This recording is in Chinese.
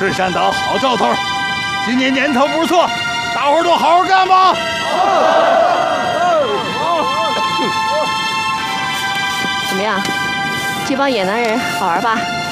顺山岛好兆头，今年年头不错，大伙儿都好好干吧。 怎么样？这帮野男人好玩吧？